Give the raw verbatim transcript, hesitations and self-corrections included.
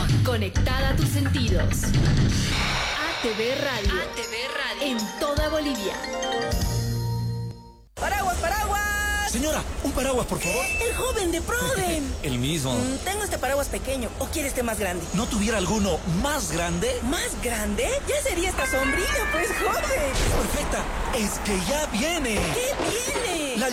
Conectada a tus sentidos. A T V Radio. A T V Radio. En toda Bolivia. ¡Paraguas, paraguas! Señora, un paraguas, por favor. El joven de Proden. El mismo. Mm, tengo este paraguas pequeño. ¿O quiere este más grande? ¿No tuviera alguno más grande? ¿Más grande? Ya sería esta sombrilla, pues, joven. Perfecta. Es que ya viene. ¿Qué viene? La